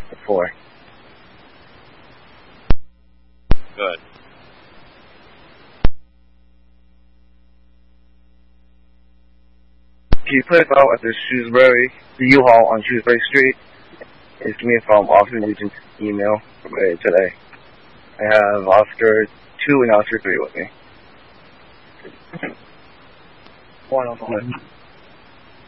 4. Good. Can you put out at the Shrewsbury, the U-Haul on Shrewsbury Street? It's coming from Officer Nugent's email today. I have Oscar 2 and Oscar 3 with me. 1 of them.